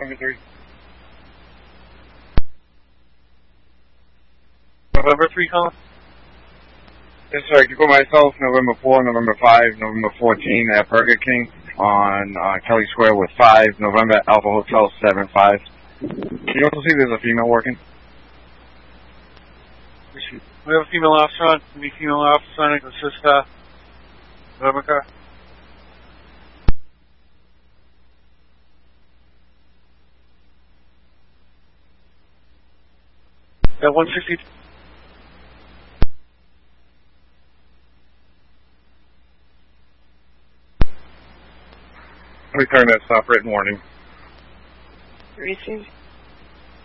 Number 3. November 3 calling? Yes, sir. You go myself, November 4, November 5, November 14 at Burger King on Kelly Square with 5, November Alpha Hotel 7-5. Can you also see there's a female working? We have a female officer on. Any female officer on it? Assist November car. At 160. Return that stop written warning. Received.